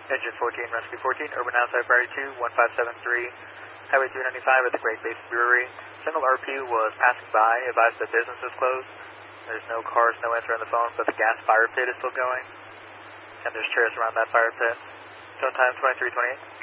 Engine 14, Rescue 14, Urban Outside Priority 2, 1573, Highway 395 at the Great Basin Brewery. Single RP was passing by, advised that business is closed. There's no cars, no answer on the phone, but the gas fire pit is still going. And there's chairs around that fire pit. Zone time 2328.